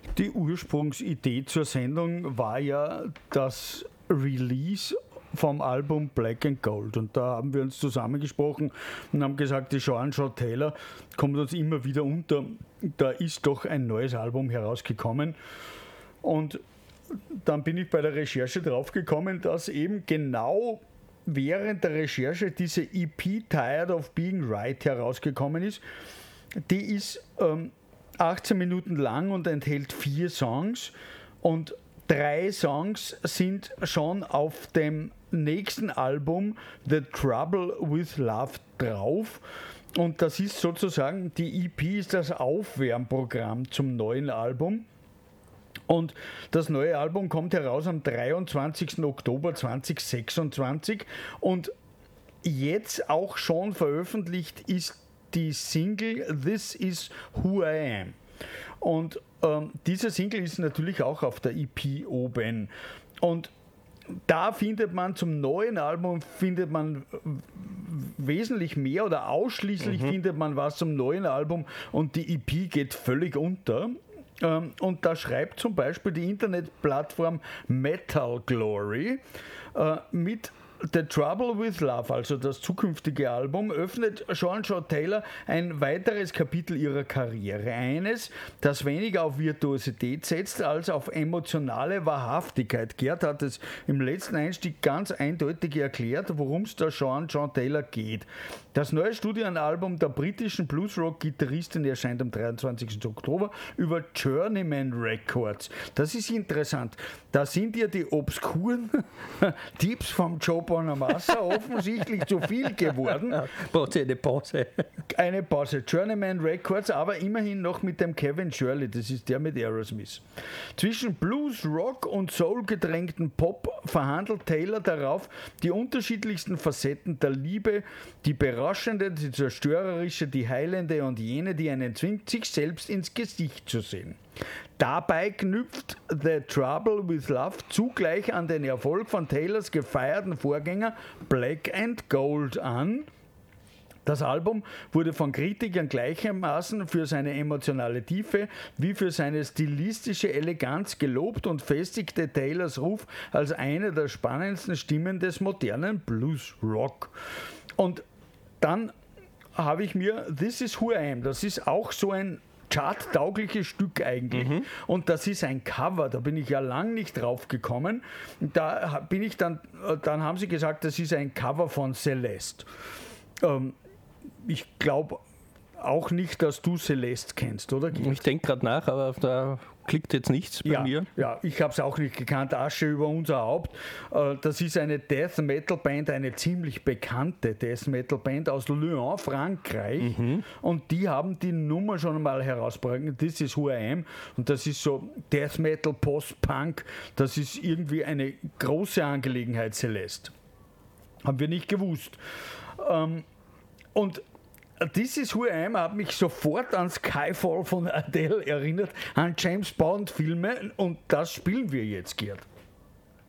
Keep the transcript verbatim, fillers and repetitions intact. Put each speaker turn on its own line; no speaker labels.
Die Ursprungsidee zur Sendung war ja das Release vom Album Black and Gold. Und da haben wir uns zusammengesprochen und haben gesagt, die Sean Shaw Taylor kommt uns immer wieder unter. Da ist doch ein neues Album herausgekommen. Und dann bin ich bei der Recherche draufgekommen, dass eben genau während der Recherche diese E P Tired of Being Right herausgekommen ist. Die ist ähm, achtzehn Minuten lang und enthält vier Songs und drei Songs sind schon auf dem nächsten Album The Trouble with Love drauf. Und das ist sozusagen, die E P ist das Aufwärmprogramm zum neuen Album. Und das neue Album kommt heraus am dreiundzwanzigsten Oktober zweitausendsechsundzwanzig und jetzt auch schon veröffentlicht ist die Single This Is Who I Am. Und ähm, diese Single ist natürlich auch auf der E P oben. Und da findet man zum neuen Album findet man wesentlich mehr oder ausschließlich mhm. findet man was zum neuen Album und die E P geht völlig unter. Und da schreibt zum Beispiel die Internetplattform Metal Glory äh, mit The Trouble with Love, also das zukünftige Album, öffnet Sean Shaw Taylor ein weiteres Kapitel ihrer Karriere. Eines, das weniger auf Virtuosität setzt, als auf emotionale Wahrhaftigkeit. Gerd hat es im letzten Einstieg ganz eindeutig erklärt, worum es da Sean Shaw Taylor geht. Das neue Studioalbum der britischen Bluesrock-Gitarristin erscheint am dreiundzwanzigsten Oktober über Journeyman Records. Das ist interessant. Da sind ja die obskuren Tipps vom Joe Bonamassa offensichtlich zu viel geworden.
Pause, eine Pause.
Eine Pause. Journeyman Records, aber immerhin noch mit dem Kevin Shirley, das ist der mit Aerosmith. Zwischen Blues, Rock und Soul gedrängten Pop verhandelt Taylor darauf, die unterschiedlichsten Facetten der Liebe, die berauschende, die zerstörerische, die heilende und jene, die einen zwingt, sich selbst ins Gesicht zu sehen. Dabei knüpft The Trouble with Love zugleich an den Erfolg von Taylors gefeierten Vorgänger Black and Gold an. Das Album wurde von Kritikern gleichermaßen für seine emotionale Tiefe wie für seine stilistische Eleganz gelobt und festigte Taylors Ruf als eine der spannendsten Stimmen des modernen Blues-Rock. Und dann habe ich mir This Is Who I Am, das ist auch so ein charttaugliches Stück eigentlich. Mhm. Und das ist ein Cover, da bin ich ja lang nicht drauf gekommen. Da bin ich dann, dann haben sie gesagt, das ist ein Cover von Celeste. Ähm, ich glaube auch nicht, dass du Celeste kennst, oder?
Ich denke gerade nach, aber da klickt jetzt nichts bei
ja,
mir.
Ja, ich habe es auch nicht gekannt. Asche über unser Haupt. Das ist eine Death Metal Band, eine ziemlich bekannte Death Metal Band aus Lyon, Frankreich. Mhm. Und die haben die Nummer schon mal herausgebracht. This Is Who I Am. Und das ist so Death Metal, Post-Punk. Das ist irgendwie eine große Angelegenheit, Celeste. Haben wir nicht gewusst. Und This Is Who I Am hat mich sofort an Skyfall von Adele erinnert, an James Bond Filme, und das spielen wir jetzt, Gerd.